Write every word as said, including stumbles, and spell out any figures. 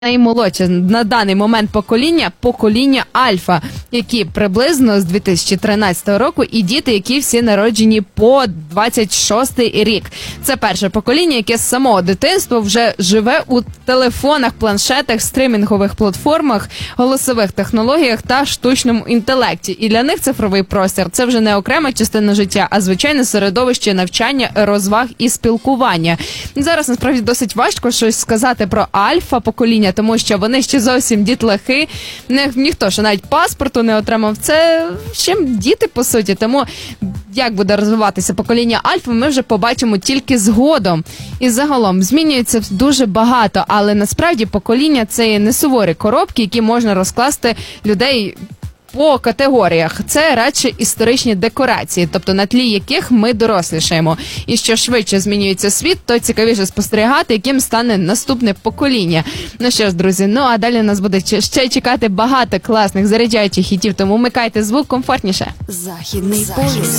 Наймолодше на даний момент покоління – покоління Альфа, які приблизно з дві тисячі тринадцятого року, і діти, які всі народжені по двадцять шостий рік. Це перше покоління, яке з самого дитинства вже живе у телефонах, планшетах, стримінгових платформах, голосових технологіях та штучному інтелекті. І для них цифровий простір – це вже не окрема частина життя, а звичайне середовище навчання, розваг і спілкування. Зараз, насправді, досить важко щось сказати про Альфа-покоління, тому що вони ще зовсім дітлахи, Ні, ніхто ще навіть паспорту не отримав. Це ще діти, по суті. Тому як буде розвиватися покоління Альфа, ми вже побачимо тільки згодом. І загалом змінюється дуже багато, але насправді покоління – це не суворі коробки, які можна розкласти людей по категоріях. Це радше історичні декорації, тобто на тлі яких ми дорослішаємо. І що швидше змінюється світ, то цікавіше спостерігати, яким стане наступне покоління. Ну що ж, друзі, ну а далі нас буде ще чекати багато класних заряджаючих хітів, тому вмикайте звук комфортніше. Західний полюс.